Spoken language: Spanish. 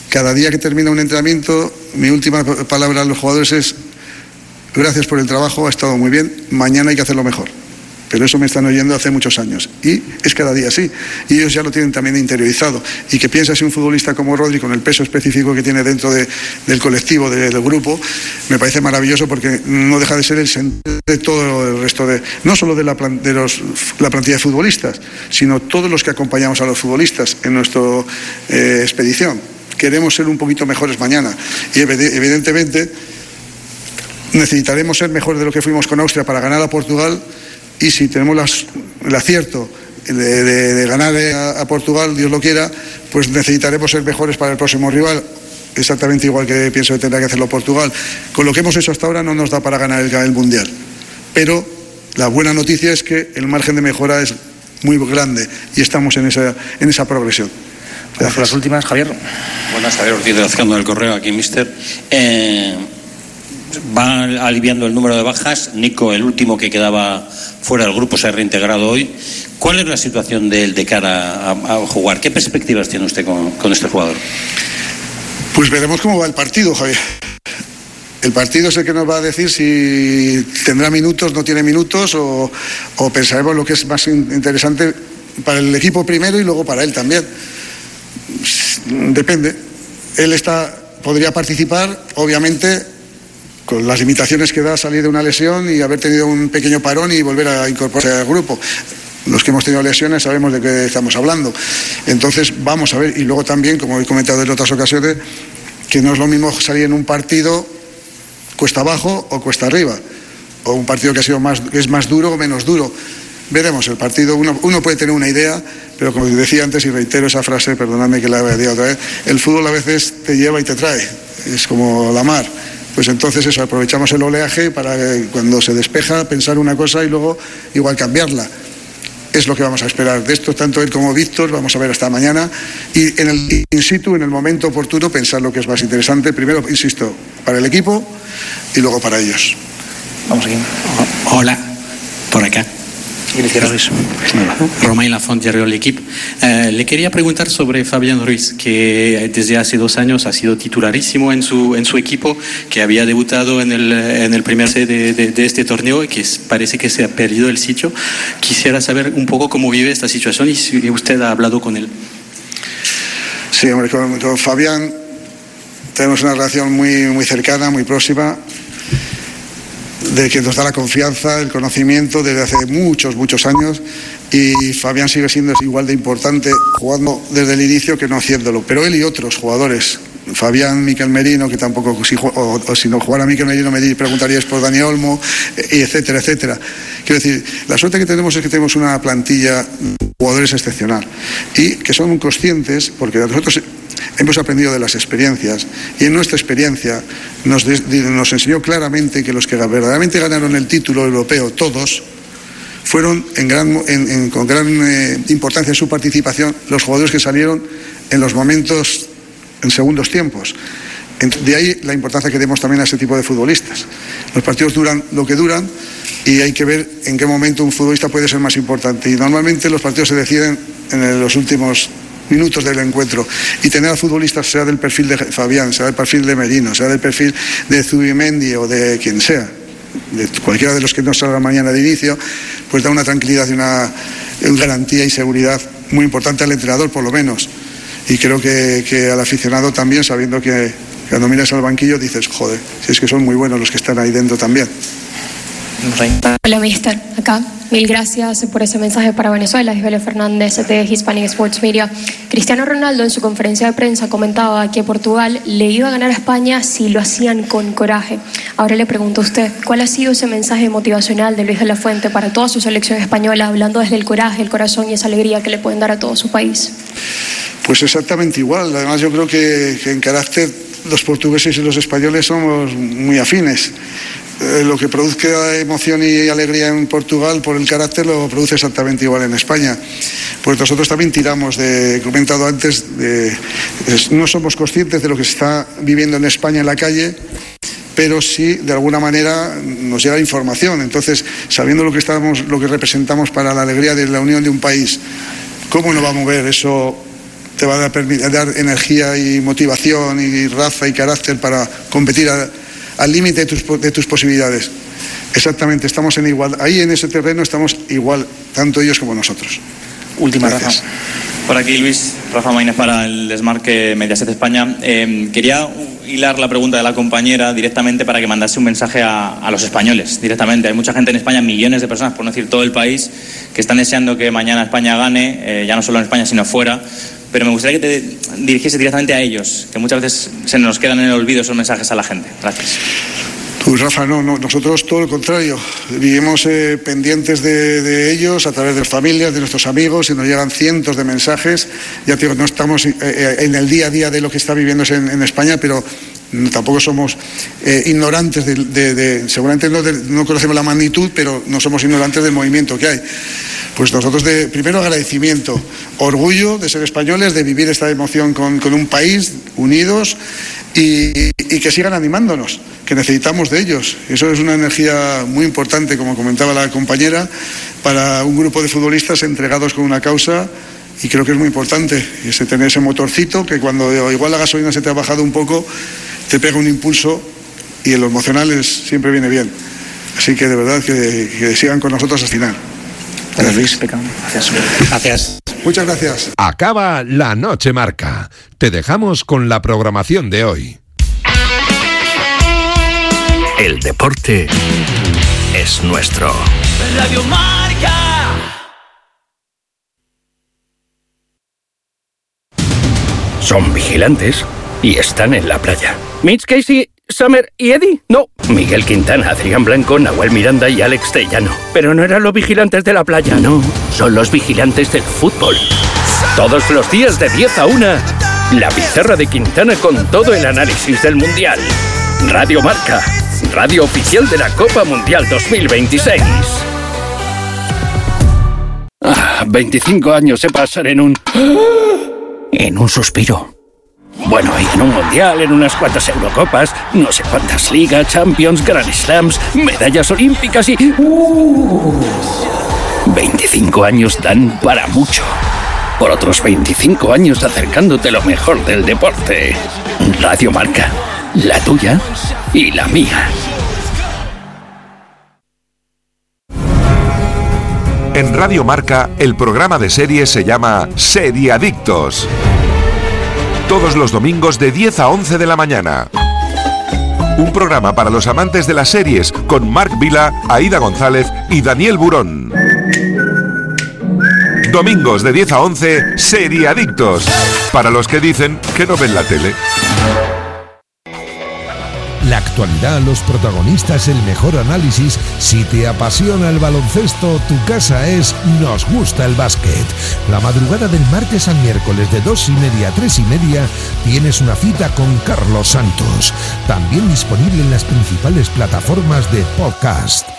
Cada día que termina un entrenamiento, mi última palabra a los jugadores es: gracias por el trabajo, ha estado muy bien, mañana hay que hacerlo mejor. Pero eso me están oyendo hace muchos años y es cada día así, y ellos ya lo tienen también interiorizado. Y que piensa si un futbolista como Rodri, con el peso específico que tiene dentro del colectivo, del grupo, me parece maravilloso, porque no deja de ser el sentido de todo el resto no solo de la plantilla de futbolistas, sino todos los que acompañamos a los futbolistas en nuestra expedición. Queremos ser un poquito mejores mañana y evidentemente necesitaremos ser mejores de lo que fuimos con Austria para ganar a Portugal. Y si tenemos el acierto de ganar a Portugal, Dios lo quiera, pues necesitaremos ser mejores para el próximo rival, exactamente igual que pienso que tendrá que hacerlo Portugal. Con lo que hemos hecho hasta ahora no nos da para ganar el Mundial. Pero la buena noticia es que el margen de mejora es muy grande y estamos en esa progresión. Gracias. Las últimas, Javier. Buenas, Javier Ortiz de Lazcano del Correo, aquí, mister. Va aliviando el número de bajas. Nico, el último que quedaba fuera del grupo, se ha reintegrado hoy. ¿Cuál es la situación de él de cara a jugar? ¿Qué perspectivas tiene usted con este jugador? Pues veremos cómo va el partido, Javier. El partido es el que nos va a decir si tendrá minutos, no tiene minutos, o pensaremos lo que es más interesante para el equipo primero y luego para él también. Depende. Él podría participar, obviamente, con las limitaciones que da salir de una lesión y haber tenido un pequeño parón y volver a incorporarse al grupo. Los que hemos tenido lesiones sabemos de qué estamos hablando. Entonces vamos a ver, y luego también, como he comentado en otras ocasiones, que no es lo mismo salir en un partido cuesta abajo o cuesta arriba, o un partido que es más duro o menos duro. Veremos el partido, uno puede tener una idea, pero como decía antes, y reitero esa frase, perdonadme que la diga otra vez, el fútbol a veces te lleva y te trae, es como la mar. Pues entonces eso, aprovechamos el oleaje para cuando se despeja pensar una cosa y luego igual cambiarla. Es lo que vamos a esperar de esto, tanto él como Víctor. Vamos a ver hasta mañana y en el in situ, en el momento oportuno, pensar lo que es más interesante. Primero, insisto, para el equipo y luego para ellos. Vamos aquí. Hola, por acá. Romain Lafont, Diario El Equipo. Le quería preguntar sobre Fabián Ruiz, que desde hace 2 años ha sido titularísimo en su equipo, que había debutado en el primer set de este torneo y que parece que se ha perdido el sitio. Quisiera saber un poco cómo vive esta situación y si usted ha hablado con él. Sí, hombre, con Fabián tenemos una relación muy, muy cercana, muy próxima, de que nos da la confianza, el conocimiento desde hace muchos años, y Fabián sigue siendo igual de importante jugando desde el inicio que no haciéndolo, pero él y otros jugadores, Fabián, Miquel Merino, que tampoco, si no jugara Miquel Merino me preguntaríais por Dani Olmo, etcétera. Quiero decir, la suerte que tenemos es que tenemos una plantilla de jugadores excepcional y que son conscientes, porque nosotros hemos aprendido de las experiencias, y en nuestra experiencia nos enseñó claramente que los que verdaderamente ganaron el título europeo, todos, fueron con gran importancia en su participación los jugadores que salieron en los momentos, en segundos tiempos. De ahí la importancia que demos también a ese tipo de futbolistas. Los partidos duran lo que duran y hay que ver en qué momento un futbolista puede ser más importante, y normalmente los partidos se deciden en los últimos minutos del encuentro, y tener a futbolistas, sea del perfil de Fabián, sea del perfil de Merino, sea del perfil de Zubimendi o de quien sea, de cualquiera de los que nos salga mañana de inicio, pues da una tranquilidad y una garantía y seguridad muy importante al entrenador, por lo menos, y creo que al aficionado también, sabiendo que cuando miras al banquillo dices, joder, si es que son muy buenos los que están ahí dentro también. Hola, mister, acá. Mil gracias por ese mensaje para Venezuela. Isabel Fernández, de Hispanic Sports Media. Cristiano Ronaldo en su conferencia de prensa comentaba que Portugal le iba a ganar a España si lo hacían con coraje. Ahora le pregunto a usted, ¿cuál ha sido ese mensaje motivacional de Luis de la Fuente para toda su selección española, hablando desde el coraje, el corazón y esa alegría que le pueden dar a todo su país? Pues exactamente igual. Además, yo creo que en carácter los portugueses y los españoles somos muy afines. Lo que produzca emoción y alegría en Portugal por el carácter lo produce exactamente igual en España. Pues nosotros también tiramos he comentado antes, no somos conscientes de lo que se está viviendo en España en la calle, pero sí de alguna manera nos llega información. Entonces, sabiendo lo que representamos para la alegría de la unión de un país, ¿cómo no va a mover eso te va a dar energía y motivación y raza y carácter para competir al límite de tus posibilidades. Exactamente, estamos en igual, ahí en ese terreno estamos igual, tanto ellos como nosotros. Última, Gracias. Rafa. Por aquí Luis, Rafa Maínez para el Desmarque Mediaset España. Quería hilar la pregunta de la compañera directamente para que mandase un mensaje a los españoles directamente. Hay mucha gente en España, millones de personas, por no decir todo el país, que están deseando que mañana España gane, ya no solo en España sino fuera. Pero me gustaría que te dirigiese directamente a ellos, que muchas veces se nos quedan en el olvido esos mensajes a la gente. Gracias. Pues Rafa, no, nosotros todo lo contrario, vivimos pendientes de ellos a través de las familias, de nuestros amigos, y nos llegan cientos de mensajes. Ya te digo, no estamos en el día a día de lo que está viviéndose en España, pero tampoco somos ignorantes seguramente no conocemos la magnitud, pero no somos ignorantes del movimiento que hay. Pues nosotros, primero agradecimiento, orgullo de ser españoles, de vivir esta emoción con un país unidos y que sigan animándonos, que necesitamos de ellos. Eso es una energía muy importante, como comentaba la compañera, para un grupo de futbolistas entregados con una causa, y creo que es muy importante tener ese motorcito que cuando igual la gasolina se te ha bajado un poco, te pega un impulso y en lo emocional siempre viene bien. Así que de verdad que sigan con nosotros hasta el final. Gracias. Gracias. Muchas gracias. Acaba la Noche Marca. Te dejamos con la programación de hoy. El deporte es nuestro. Radio Marca. Son vigilantes y están en la playa. Mitch, Casey, Summer y Eddie. No. Miguel Quintana, Adrián Blanco, Nahuel Miranda y Alex Tellano. Pero no eran los vigilantes de la playa, no. Son los vigilantes del fútbol. Todos los días de 10 a 1. La pizarra de Quintana con todo el análisis del Mundial. Radio Marca. Radio oficial de la Copa Mundial 2026. 25 años se pasan en un suspiro. Bueno, y en un Mundial, en unas cuantas Eurocopas, no sé cuántas ligas, Champions, Grand Slams, medallas olímpicas y... 25 años dan para mucho. Por otros 25 años acercándote lo mejor del deporte. Radio Marca. La tuya y la mía. En Radio Marca, el programa de series se llama Seriadictos. Todos los domingos de 10 a 11 de la mañana. Un programa para los amantes de las series con Marc Vila, Aida González y Daniel Burón. Domingos de 10 a 11, Seriadictos. Para los que dicen que no ven la tele. La actualidad, los protagonistas, el mejor análisis. Si te apasiona el baloncesto, tu casa es Nos Gusta el Básquet. La madrugada del martes al miércoles de 2:30 a 3:30 tienes una cita con Carlos Santos. También disponible en las principales plataformas de podcast.